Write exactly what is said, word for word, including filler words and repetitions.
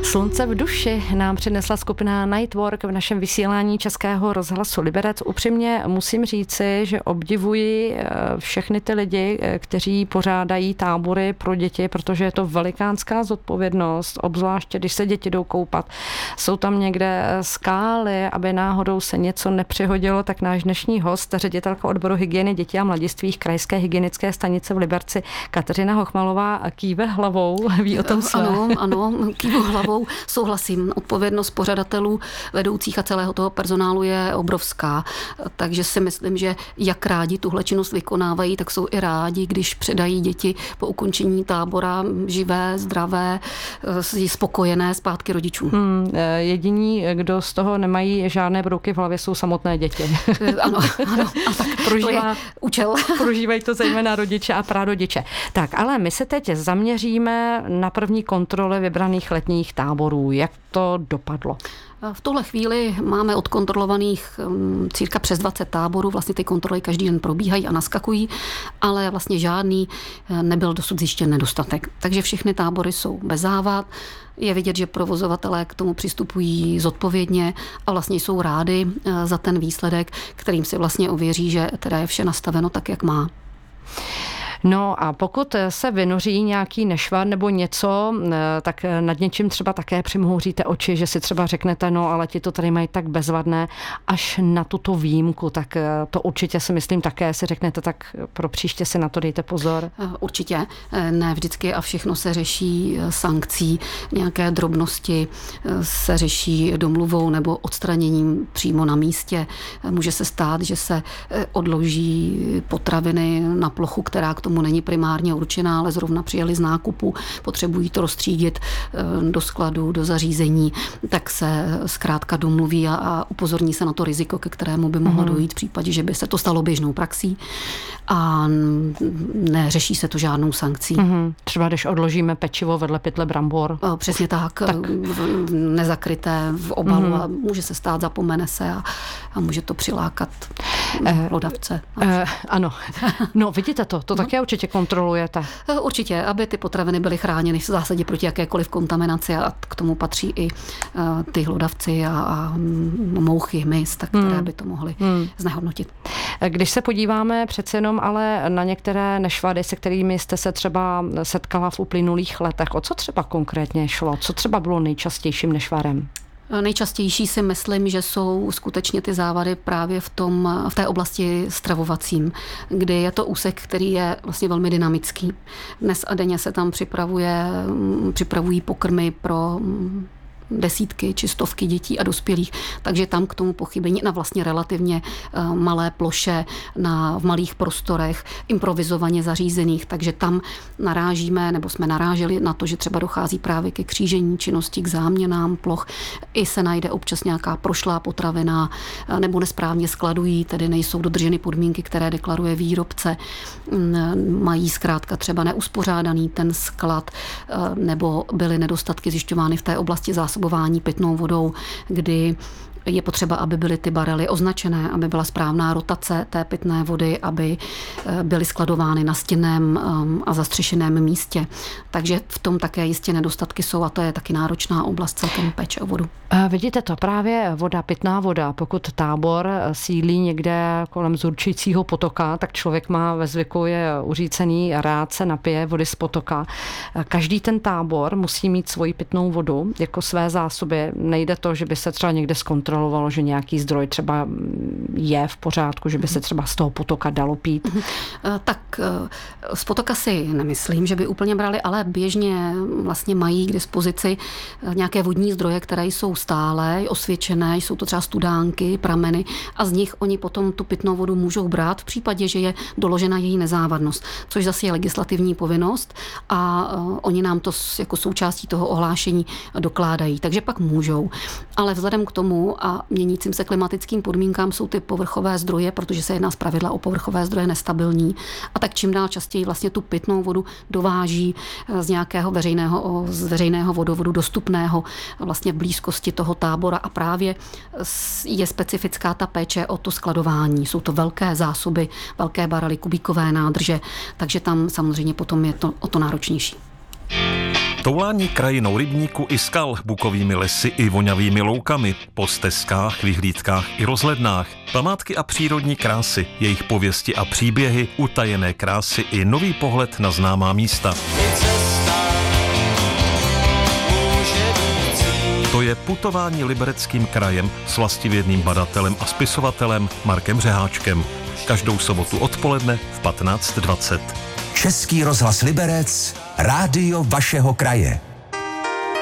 Slunce v duši nám přinesla skupina Nightwork v našem vysílání Českého rozhlasu Liberec. Upřímně musím říci, že obdivuji všechny ty lidi, kteří pořádají tábory pro děti, protože je to velikánská zodpovědnost, obzvláště když se děti jdou koupat. Jsou tam někde skály, aby náhodou se něco nepřihodilo, tak náš dnešní host, ředitelka odboru hygieny dětí a mladistvých Krajské hygienické stanice v Liberci, Kateřina Hochmalová, kýve hlavou, ví o tom své. Ano, ano, kývu hlavou, souhlasím. Odpovědnost pořadatelů, vedoucích a celého toho personálu je obrovská, takže si myslím, že jak rádi tuhle činnost vykonávají, tak jsou i rádi, když předají děti po ukončení tábora živé, zdravé, spokojené zpátky rodičům. Hmm, jediní, kdo z toho nemají žádné brouky v hlavě, jsou samotné děti. Ano, ano. A tak Prožívá, to je účel. Prožívají to zejména rodiče a prarodiče. Tak, ale my se teď zaměříme na první kontroly vybraných letních táborů. Jak to dopadlo? V tuhle chvíli máme odkontrolovaných cirka přes dvacet táborů, vlastně ty kontroly každý den probíhají a naskakují, ale vlastně žádný nebyl dosud zjištěn nedostatek. Takže všechny tábory jsou bez závad. Je vidět, že provozovatelé k tomu přistupují zodpovědně a vlastně jsou rádi za ten výsledek, kterým si vlastně ověří, že teda je vše nastaveno tak, jak má. No a pokud se vynoří nějaký nešvar nebo něco, tak nad něčím třeba také přimhouříte oči, že si třeba řeknete, no ale ti to tady mají tak bezvadné, až na tuto výjimku, tak to určitě si myslím také si řeknete, tak pro příště si na to dejte pozor. Určitě, ne vždycky a všechno se řeší sankcí, nějaké drobnosti se řeší domluvou nebo odstraněním přímo na místě. Může se stát, že se odloží potraviny na plochu, která k tomu tomu není primárně určená, ale zrovna přijeli z nákupu, potřebují to rozstřídit do skladu, do zařízení, tak se zkrátka domluví a, a upozorní se na to riziko, ke kterému by mohlo mm. dojít v případě, že by se to stalo běžnou praxí a neřeší se to žádnou sankcí. Mm. Třeba když odložíme pečivo vedle pytle brambor. O, přesně tak, tak. V, nezakryté v obalu mm. a může se stát, zapomene se a, a může to přilákat hlodavce. Eh, eh, ano, no vidíte to, to také určitě kontrolujete. Určitě, aby ty potraviny byly chráněny v zásadě proti jakékoliv kontaminaci a k tomu patří i uh, ty hlodavci a, a mouchy, hmyz, tak které hmm. by to mohly hmm. znehodnotit. Když se podíváme přece jenom ale na některé nešvady, se kterými jste se třeba setkala v uplynulých letech, o co třeba konkrétně šlo? Co třeba bylo nejčastějším nešvarem? Nejčastější si myslím, že jsou skutečně ty závady právě v, tom, v té oblasti stravovacím, kdy je to úsek, který je vlastně velmi dynamický. Dnes a denně se tam připravuje, připravují pokrmy pro desítky či stovky dětí a dospělých, takže tam k tomu pochybení na vlastně relativně malé ploše, na, v malých prostorech, improvizovaně zařízených, takže tam narážíme, nebo jsme naráželi na to, že třeba dochází právě ke křížení činnosti, k záměnám ploch, i se najde občas nějaká prošlá potravina, nebo nesprávně skladují, tedy nejsou dodrženy podmínky, které deklaruje výrobce, mají zkrátka třeba neuspořádaný ten sklad, nebo byly nedostatky zjišťovány v té oblasti zásob pitnou vodou, kdy je potřeba, aby byly ty barely označené, aby byla správná rotace té pitné vody, aby byly skladovány na stěnném a zastřešeném místě. Takže v tom také jistě nedostatky jsou a to je taky náročná oblast celkem péče o vodu. Vidíte to, právě voda, pitná voda, pokud tábor sídlí někde kolem zurčujícího potoka, tak člověk má ve zvyku, je uřícený, rád se napije vody z potoka. Každý ten tábor musí mít svoji pitnou vodu jako své zásoby. Nejde to, že by se třeba někde zkontrolovalo, že nějaký zdroj třeba je v pořádku, že by se třeba z toho potoka dalo pít. Tak z potoka si nemyslím, že by úplně brali, ale běžně vlastně mají k dispozici nějaké vodní zdroje, které jsou stále osvědčené, jsou to třeba studánky, prameny a z nich oni potom tu pitnou vodu můžou brát v případě, že je doložena její nezávadnost, což zase je legislativní povinnost a oni nám to jako součástí toho ohlášení dokládají, takže pak můžou. Ale vzhledem k tomu a měnícím se klimatickým podmínkám jsou ty povrchové zdroje, protože se jedná zpravidla o povrchové zdroje, nestabilní a tak čím dál častěji vlastně tu pitnou vodu dováží z nějakého veřejného, z veřejného vodovodu dostupného vlastně v blízkosti toho tábora a právě je specifická ta péče o to skladování. Jsou to velké zásoby, velké barely, kubíkové nádrže, takže tam samozřejmě potom je to o to náročnější. Toulání krajinou rybníku i skal, bukovými lesy i voňavými loukami, po stezkách, vyhlídkách i rozhlednách, památky a přírodní krásy, jejich pověsti a příběhy, utajené krásy i nový pohled na známá místa. To je putování Libereckým krajem s vlastivědným badatelem a spisovatelem Markem Řeháčkem. Každou sobotu odpoledne v patnáct dvacet. Český rozhlas Liberec, rádio vašeho kraje.